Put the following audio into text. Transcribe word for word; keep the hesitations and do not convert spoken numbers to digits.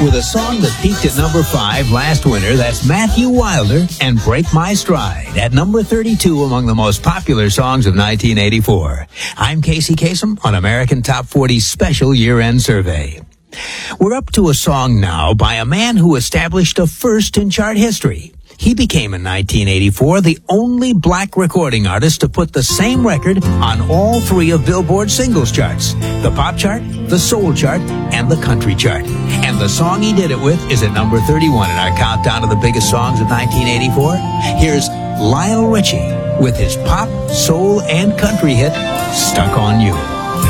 With a song that peaked at number five last winter, that's Matthew Wilder and Break My Stride at number thirty-two among the most popular songs of nineteen eighty-four. I'm Casey Kasem on American Top forty's special year-end survey. We're up to a song now by a man who established a first in chart history. He became in nineteen eighty-four the only black recording artist to put the same record on all three of Billboard's singles charts, the pop chart, the soul chart, and the country chart. And the song he did it with is at number thirty-one in our countdown of the biggest songs of nineteen eighty-four. Here's Lionel Richie with his pop, soul, and country hit, Stuck on You.